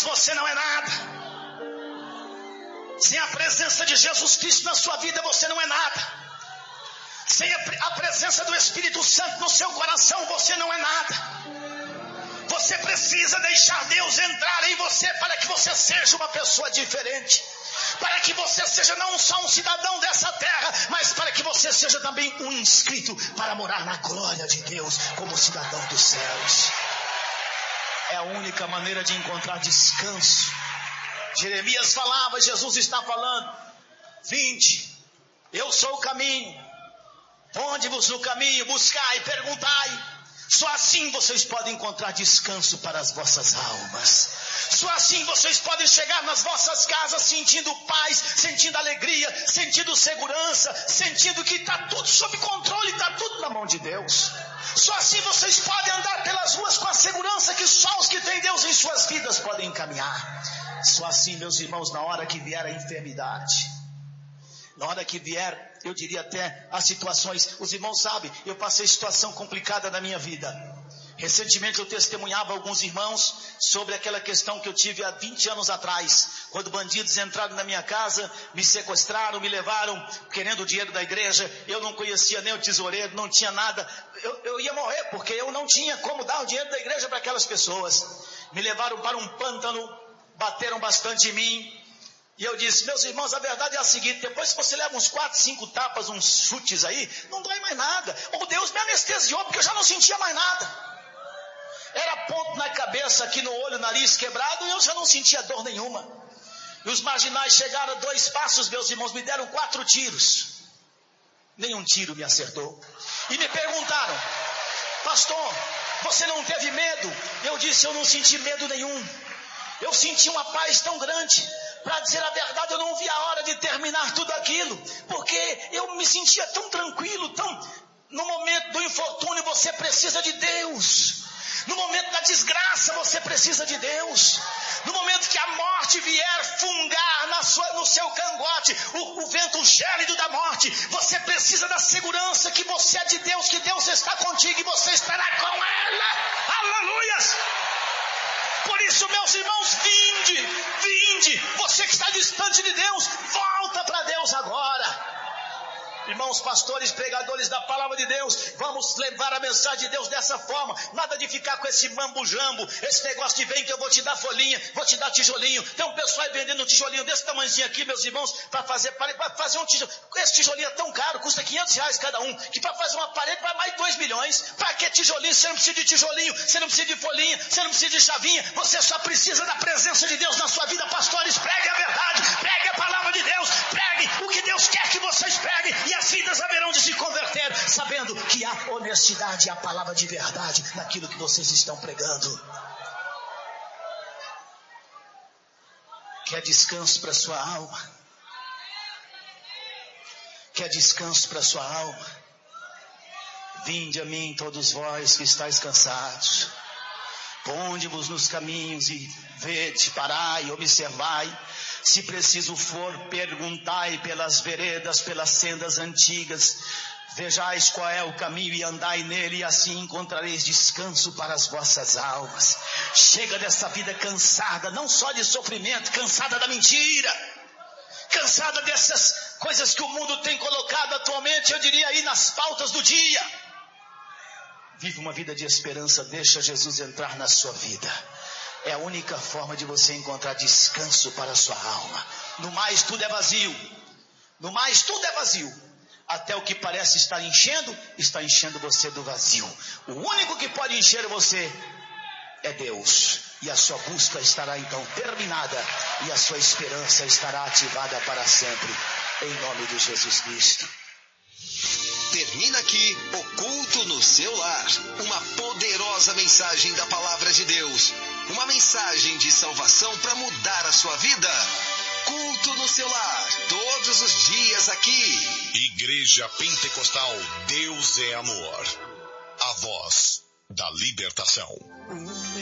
você não é nada. Sem a presença de Jesus Cristo na sua vida, você não é nada. Sem a presença do Espírito Santo no seu coração, você não é nada. Você precisa deixar Deus entrar em você para que você seja uma pessoa diferente. Para que você seja não só um cidadão dessa terra, mas para que você seja também um inscrito para morar na glória de Deus como cidadão dos céus. É a única maneira de encontrar descanso. Jeremias falava, Jesus está falando: vinde, eu sou o caminho. Ponde-vos no caminho, buscai, perguntai. Só assim vocês podem encontrar descanso para as vossas almas. Só assim vocês podem chegar nas vossas casas sentindo paz, sentindo alegria, sentindo segurança, sentindo que está tudo sob controle, está tudo na mão de Deus. Só assim vocês podem andar pelas ruas com a segurança que só os que têm Deus em suas vidas podem caminhar. Só assim, meus irmãos, na hora que vier a enfermidade, na hora que vier, eu diria até as situações, os irmãos sabem, eu passei situação complicada na minha vida. Recentemente eu testemunhava a alguns irmãos sobre aquela questão que eu tive há 20 anos atrás, quando bandidos entraram na minha casa, me sequestraram, me levaram querendo o dinheiro da igreja. Eu não conhecia nem o tesoureiro, não tinha nada, eu ia morrer porque eu não tinha como dar o dinheiro da igreja para aquelas pessoas. Me levaram para um pântano, bateram bastante em mim. E eu disse, meus irmãos, a verdade é a seguinte: depois que você leva uns 4, 5 tapas, uns chutes aí, não dói mais nada. Ou Deus me anestesiou, porque eu já não sentia mais nada. Era ponto na cabeça, aqui no olho, nariz quebrado, e eu já não sentia dor nenhuma. E os marginais chegaram a 2 passos, meus irmãos, me deram 4 tiros. Nenhum tiro me acertou. E me perguntaram, pastor, você não teve medo? Eu disse, eu não senti medo nenhum. Eu senti uma paz tão grande. Para dizer a verdade, eu não vi a hora de terminar tudo aquilo, porque eu me sentia tão tranquilo, no momento do infortúnio você precisa de Deus. No momento da desgraça você precisa de Deus. No momento que a morte vier fungar no seu cangote, o vento gélido da morte, você precisa da segurança que você é de Deus, que Deus está contigo e você estará com ela. Aleluias! Por isso, meus irmãos, vinde, você que está distante de Deus, volta para Deus agora. Irmãos pastores, pregadores da palavra de Deus, vamos levar a mensagem de Deus dessa forma. Nada de ficar com esse mambo-jambo, esse negócio de vem que eu vou te dar folhinha, vou te dar tijolinho. Tem um pessoal aí vendendo um tijolinho desse tamanhozinho aqui, meus irmãos, para fazer um tijolo. Esse tijolinho é tão caro, custa R$500 cada um, que para fazer uma parede vai mais de 2 milhões. Para que tijolinho? Você não precisa de tijolinho, você não precisa de folhinha, você não precisa de chavinha, você só precisa da presença de Deus na sua vida. Pastores, pregue a verdade, pregue a palavra de Deus, pregue o que Deus quer que vocês preguem, e as vidas haverão de se converter, sabendo que há honestidade e a palavra de verdade naquilo que vocês estão pregando. Quer descanso para sua alma? Quer descanso para sua alma? Vinde a mim todos vós que estáis cansados, ponde-vos nos caminhos e vede, parai, observai. Se preciso for, perguntai pelas veredas, pelas sendas antigas. Vejais qual é o caminho e andai nele, e assim encontrareis descanso para as vossas almas. Chega dessa vida cansada, não só de sofrimento, cansada da mentira, cansada dessas coisas que o mundo tem colocado atualmente, eu diria aí nas pautas do dia. Vive uma vida de esperança, deixa Jesus entrar na sua vida. É a única forma de você encontrar descanso para a sua alma. No mais tudo é vazio. No mais tudo é vazio. Até o que parece estar enchendo, está enchendo você do vazio. O único que pode encher você é Deus. E a sua busca estará então terminada. E a sua esperança estará ativada para sempre. Em nome de Jesus Cristo. Termina aqui o Culto no Seu Lar. Uma poderosa mensagem da Palavra de Deus. Uma mensagem de salvação para mudar a sua vida. Culto no Seu Lar, todos os dias aqui. Igreja Pentecostal Deus é Amor. A voz da libertação.